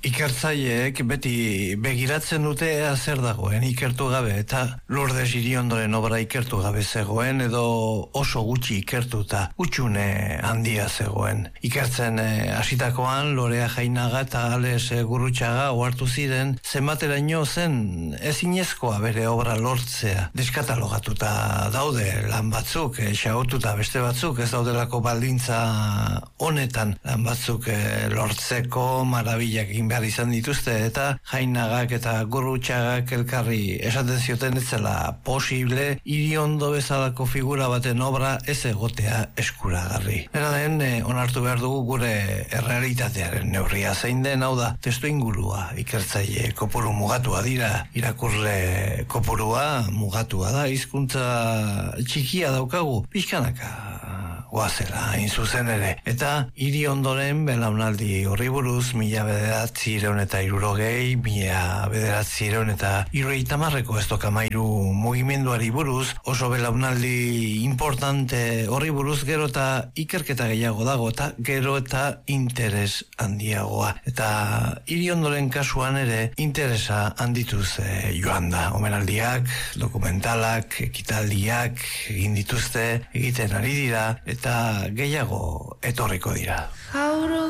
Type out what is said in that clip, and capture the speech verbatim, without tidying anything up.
Ikertzaileek beti begiratzen dute ea zer dagoen ikertu gabe, eta Lourdes Iriondoren obra ikertu gabe zegoen edo oso gutxi ikertuta utxune handia zegoen. Ikertzen hasitakoan Lorea Jainaga eta Ales Gurrutxaga ohartu ziren zenbateraino zen ezinezkoa bere obra lortzea. Deskatalogatuta daude lan batzuk, e, xagotuta beste batzuk, ez daudelako baldintza honetan lan batzuk e, lortzeko marabillak egin behar izan dituzte, eta Jainagak eta Gurrutxagak elkarri esaten zioten ez zela posible Iriondo bezalako figura baten obra ez egotea eskuragarri. Era den, eh, onartu behar dugu gure errealitatearen neurria zein den, hau da, testu ingurua ikertzaile kopuru mugatua dira, irakurle kopurua mugatua da, hizkuntza txikia daukagu, pixkanaka goazela, hain zuzen ere. Eta Iriondoren belaunaldi horri buruz, mila bederatzireun eta irurogei, mila bederatzireun eta irurogeita hamarreko ez tokamairu mugimenduari buruz, oso belaunaldi importante horri buruz gero eta ikerketa gehiago dago, eta gero eta interes handiagoa. Eta Iriondoren kasuan ere interesa handituz eh, joan da. Omenaldiak, dokumentalak, ekitaldiak egin dituzte, egiten ari dira, eta gehiago etorriko dira.